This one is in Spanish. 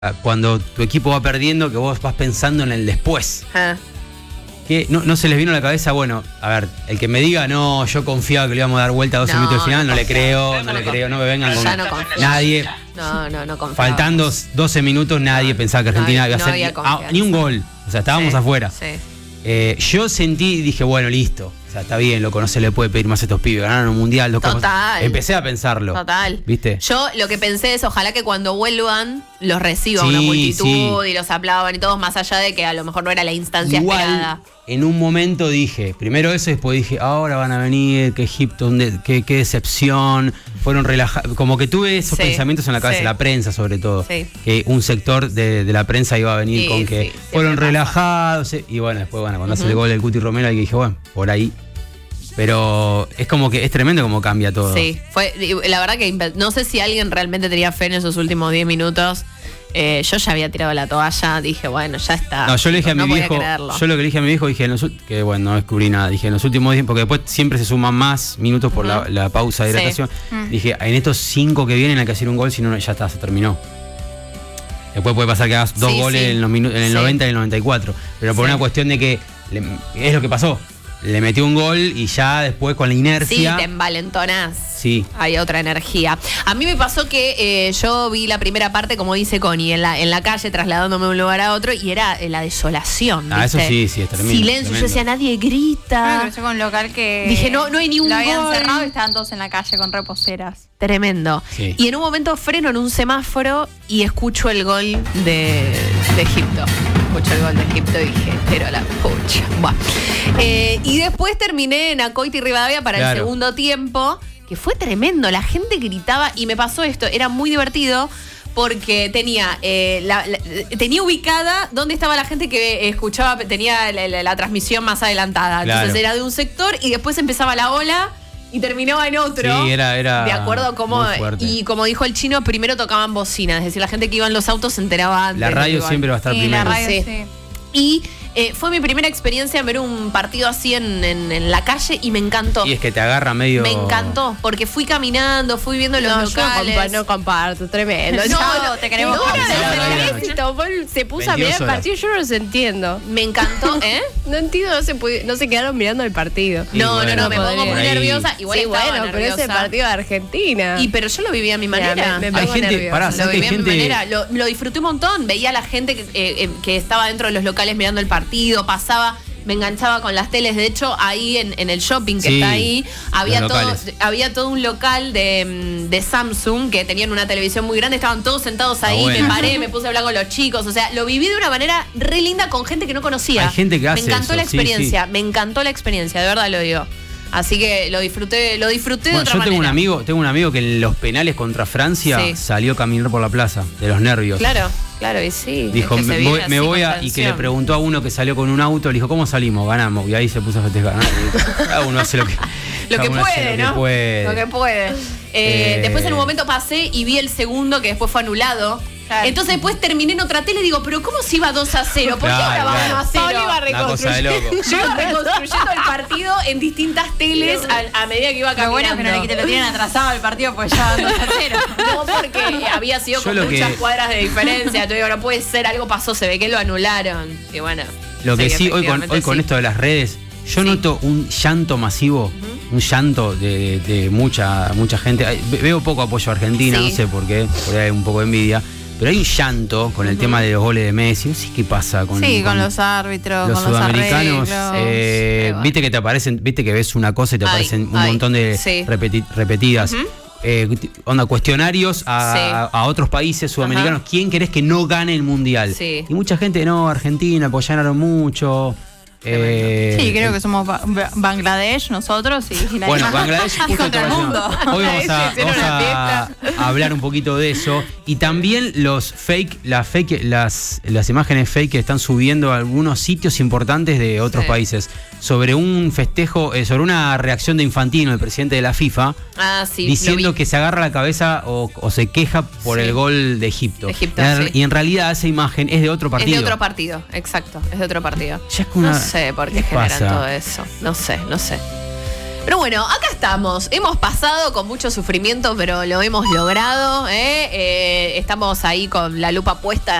cuando tu equipo va perdiendo, que vos vas pensando en el después. Que no se les vino a la cabeza, bueno, a ver, el que me diga, no, yo confiaba que le íbamos a dar vuelta a 12 minutos del final, no le creo, no me vengan con nadie. No confío. Faltando 12 minutos, nadie pensaba que Argentina iba a hacer ni un gol. O sea, estábamos afuera. Sí. Yo sentí y dije, bueno, listo. O sea, está bien, loco, no se le puede pedir más a estos pibes. Ganaron un mundial, Total. Empecé a pensarlo. Total. ¿Viste? Yo lo que pensé es, ojalá que cuando vuelvan los reciba una multitud y los aplaudan y todos, más allá de que a lo mejor no era la instancia esperada. En un momento dije, primero eso, después dije, ahora van a venir, que Egipto, qué decepción, fueron relajados. Como que tuve esos pensamientos en la cabeza, la prensa sobre todo. Sí. Que un sector de la prensa iba a venir con que fueron relajados. Y bueno, después, cuando hace el gol del Cuti Romero, ahí dije, bueno, por ahí. Pero es como que es tremendo como cambia todo. Sí, la verdad que no sé si alguien realmente tenía fe en esos últimos 10 minutos. Yo ya había tirado la toalla, dije, bueno, ya está. No, yo le dije a mi viejo, yo lo que le dije a mi viejo, dije, que bueno, no descubrí nada, dije, en los últimos 10, porque después siempre se suman más minutos por la pausa de hidratación. Dije, en estos 5 que vienen hay que hacer un gol, si no, ya está, se terminó. Después puede pasar que hagas 2 goles en el 90 y el 94, pero por una cuestión de que es lo que pasó. Le metió un gol y ya después con la inercia. Sí, te envalentonás. Sí. Hay otra energía. A mí me pasó que yo vi la primera parte, como dice Connie, en la calle, trasladándome de un lugar a otro, y era la desolación. ¿viste? Eso sí, es tremendo. Silencio, tremendo. Yo decía, nadie grita. Me creció con un local que. Dije, no hay ni un lo habían gol. cerrado y estaban todos en la calle con reposeras. Tremendo. Sí. Y en un momento freno en un semáforo y escucho el gol de Egipto. Escucho el gol de Egipto y dije, pero la pucha. Bueno. Y después terminé en Acoite y Rivadavia para el segundo tiempo, que fue tremendo. La gente gritaba y me pasó esto. Era muy divertido porque tenía ubicada dónde estaba la gente que escuchaba, tenía la transmisión más adelantada. Entonces era de un sector y después empezaba la ola y terminaba en otro. Sí, era de acuerdo a cómo. Y como dijo el chino, primero tocaban bocina. Es decir, la gente que iba en los autos se enteraba antes. La radio siempre va a estar primero. La radio, sí. Y fue mi primera experiencia en ver un partido así en la calle y me encantó. Y es que te agarra medio. Me encantó, porque fui caminando, fui viendo los locales. No comparto, tremendo. No, te queremos. Se puso a mirar el partido, yo no los entiendo. Me encantó, No entiendo, no se quedaron mirando el partido. No, me pongo muy nerviosa. Igual estaba nerviosa. Pero es el partido de Argentina. Pero yo lo vivía a mi manera. Hay gente, lo vivía a mi manera. Lo disfruté un montón. Veía a la gente que estaba dentro de los locales mirando el partido, pasaba, me enganchaba con las teles. De hecho, ahí en el shopping que está ahí, había todo un local de Samsung que tenían una televisión muy grande, estaban todos sentados ahí, me paré, me puse a hablar con los chicos, o sea, lo viví de una manera re linda con gente que no conocía. Hay gente que hace Me encantó eso, la experiencia, me encantó la experiencia, de verdad lo digo. Así que lo disfruté de otra manera. Tengo un amigo que en los penales contra Francia salió a caminar por la plaza, de los nervios. Claro, y sí. Dijo, me voy a. Y que le preguntó a uno que salió con un auto, le dijo, ¿cómo salimos? Ganamos. Y ahí se puso a festejar. Cada uno hace lo que puede, ¿no? Lo que puede. Después en un momento pasé y vi el segundo que después fue anulado. Claro. Entonces después terminé en otra tele y digo, pero ¿cómo se iba 2-0? ¿Por qué ahora va 1-0? Pablo iba reconstruyendo. Yo iba reconstruyendo el partido en distintas teles a medida que iba caminando. Lo bueno es que te lo tienen atrasado el partido, pues ya 2-0. No, porque había sido con muchas cuadras de diferencia. Yo digo, no puede ser, algo pasó, se ve que lo anularon. Y bueno. Lo que sí, hoy con esto de las redes, yo noto un llanto masivo. Un llanto de mucha gente. Veo poco apoyo a Argentina, no sé por qué, por ahí hay un poco de envidia. Pero hay un llanto con el tema de los goles de Messi. No sé qué pasa con los árbitros, los con sudamericanos. Los arreglos. Viste que te aparecen, viste que ves una cosa y te aparecen un montón de repetidas. Cuestionarios a otros países sudamericanos. ¿Quién querés que no gane el mundial? Sí. Y mucha gente, no, Argentina, pues ganaron mucho. Creo que somos Bangladesh nosotros y Bangladesh y contra el mundo. Hoy vamos a hablar un poquito de eso y también las imágenes fake que están subiendo a algunos sitios importantes de otros países sobre un festejo, sobre una reacción de Infantino, el presidente de la FIFA, diciendo que se agarra la cabeza o se queja por el gol de Egipto. Y en realidad esa imagen es de otro partido. Es de otro partido, exacto, es de otro partido. Ya es como no sé por qué generan todo eso. No sé. Pero bueno, acá estamos. Hemos pasado con mucho sufrimiento, pero lo hemos logrado. Estamos ahí con la lupa puesta